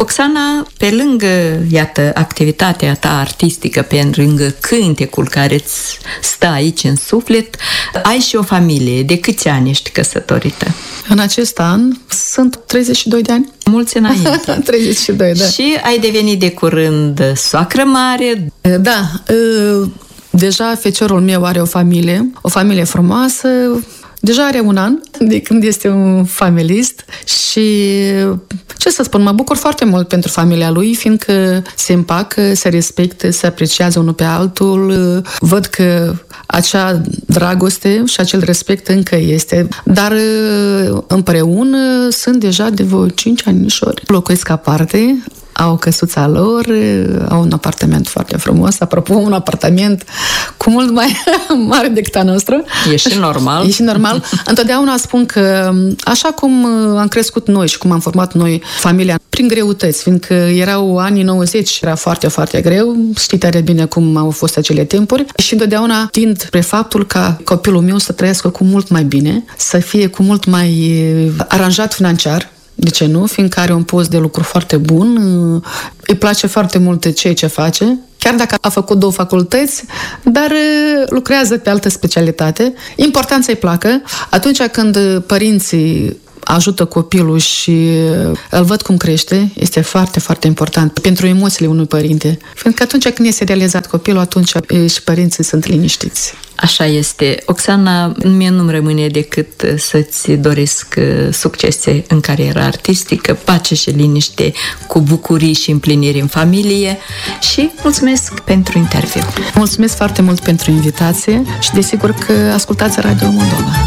Oxana, pe lângă, iată, activitatea ta artistică, pe lângă cântecul care îți stă aici în suflet, ai și o familie. De câți ani ești căsătorită? În acest an sunt 32 de ani. Mulți înainte. 32, da. Și ai devenit de curând soacră mare. Da, deja feciorul meu are o familie frumoasă. Deja are un an de când este un familist și, ce să spun, mă bucur foarte mult pentru familia lui, fiindcă se împacă, se respectă, se apreciază unul pe altul. Văd că acea dragoste și acel respect încă este, dar împreună sunt deja de vreo 5 anișori. Locuiesc aparte, au căsuța lor, au un apartament foarte frumos, apropo, un apartament cu mult mai mare decât a noastră. E și normal. E și normal. Întotdeauna spun că așa cum am crescut noi și cum am format noi familia, prin greutăți, fiindcă erau anii 90, era foarte, foarte greu, știi tare bine cum au fost acele timpuri și întotdeauna tind spre faptul ca copilul meu să trăiască cu mult mai bine, să fie cu mult mai aranjat financiar. De ce nu? Fiindcă are un post de lucru foarte bun, îi place foarte mult ceea ce face, chiar dacă a făcut 2 facultăți, dar lucrează pe altă specialitate. Important să-i placă. Atunci când părinții ajută copilul și îl văd cum crește, este foarte, foarte important pentru emoțiile unui părinte. Fiindcă atunci când este realizat copilul, atunci și părinții sunt liniștiți. Așa este. Oxana, mie nu-mi rămâne decât să-ți doresc succese în cariera artistică, pace și liniște, cu bucurii și împliniri în familie și mulțumesc pentru interviu. Mulțumesc foarte mult pentru invitație și desigur că ascultați Radio Moldova.